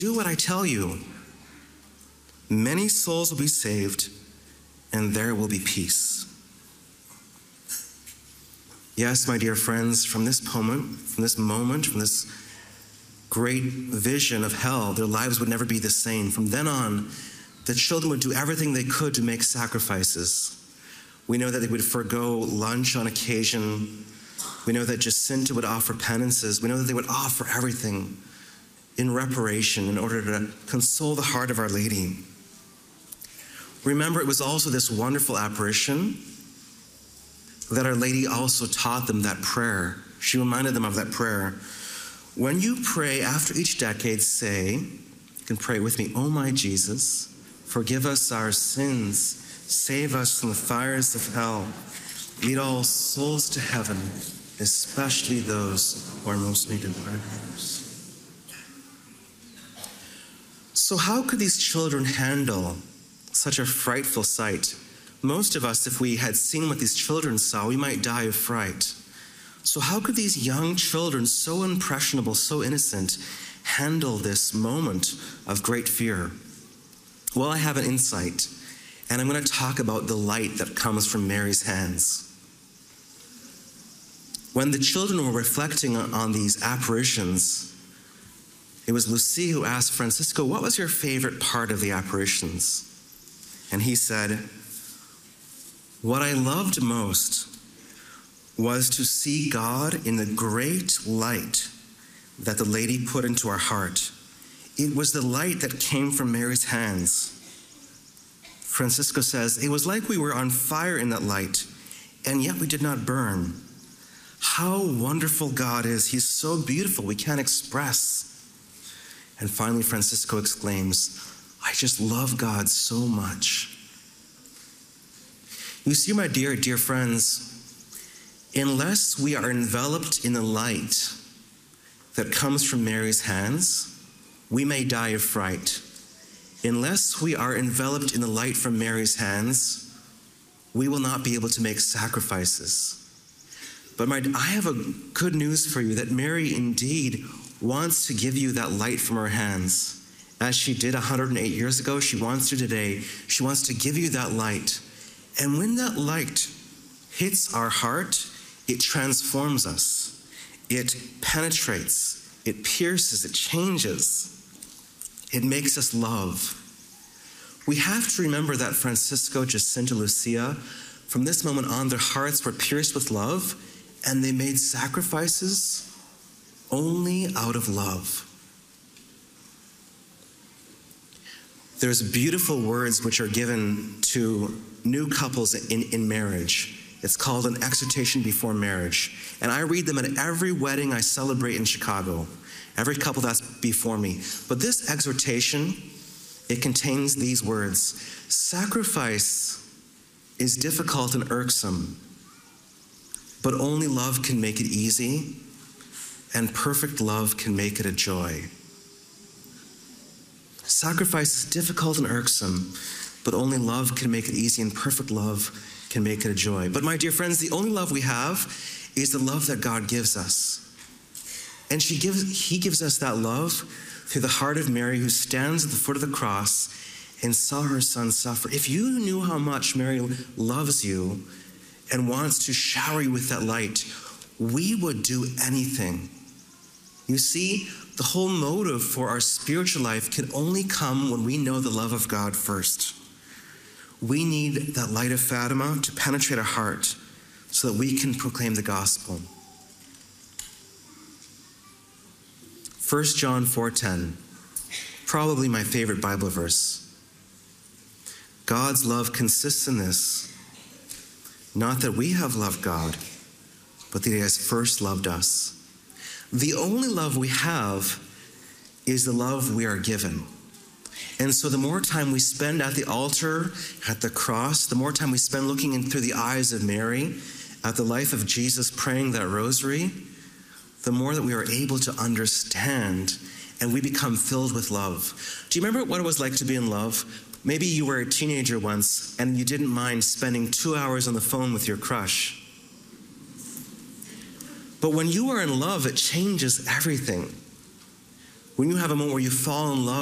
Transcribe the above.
do what I tell you, many souls will be saved, and there will be peace. Yes, my dear friends, from this great vision of hell, their lives would never be the same. From then on, the children would do everything they could to make sacrifices. We know that they would forego lunch on occasion. We know that Jacinta would offer penances. We know that they would offer everything in reparation in order to console the heart of Our Lady. Remember, it was also this wonderful apparition that Our Lady also taught them that prayer. She reminded them of that prayer. When you pray after each decade, say, you can pray with me, "O my Jesus, forgive us our sins, save us from the fires of hell, lead all souls to heaven, especially those who are most needed of prayers." So how could these children handle such a frightful sight? Most of us, if we had seen what these children saw, we might die of fright. So how could these young children, so impressionable, so innocent, handle this moment of great fear? Well, I have an insight, and I'm going to talk about the light that comes from Mary's hands. When the children were reflecting on these apparitions, it was Lucia who asked Francisco, "What was your favorite part of the apparitions?" And he said, "What I loved most was to see God in the great light that the Lady put into our heart. It was the light that came from Mary's hands." Francisco says, "It was like we were on fire in that light, and yet we did not burn. How wonderful God is. He's so beautiful, we can't express." And finally, Francisco exclaims, "I just love God so much." You see, my dear friends, unless we are enveloped in the light that comes from Mary's hands, we may die of fright. Unless we are enveloped in the light from Mary's hands, we will not be able to make sacrifices. But I have a good news for you, that Mary indeed wants to give you that light from her hands. As she did 108 years ago, she wants to today. She wants to give you that light. And when that light hits our heart, it transforms us. It penetrates, it pierces, it changes. It makes us love. We have to remember that Francisco, Jacinta, Lucia, from this moment on, their hearts were pierced with love, and they made sacrifices only out of love. There's beautiful words which are given to new couples in marriage. It's called an exhortation before marriage. And I read them at every wedding I celebrate in Chicago, every couple that's before me. But this exhortation, it contains these words: "Sacrifice is difficult and irksome, but only love can make it easy, and perfect love can make it a joy." Sacrifice is difficult and irksome, but only love can make it easy, and perfect love can make it a joy. But my dear friends, the only love we have is the love that God gives us. And He gives us that love through the heart of Mary, who stands at the foot of the cross and saw her son suffer. If you knew how much Mary loves you and wants to shower you with that light, we would do anything. You see, the whole motive for our spiritual life can only come when we know the love of God first. We need that light of Fatima to penetrate our heart so that we can proclaim the gospel. 1 John 4:10, probably my favorite Bible verse. God's love consists in this, not that we have loved God, but that He has first loved us. The only love we have is the love we are given. And so the more time we spend at the altar, at the cross, the more time we spend looking in through the eyes of Mary, at the life of Jesus praying that rosary, the more that we are able to understand and we become filled with love. Do you remember what it was like to be in love? Maybe you were a teenager once and you didn't mind spending 2 hours on the phone with your crush. But when you are in love, it changes everything. when you have a moment where you fall in love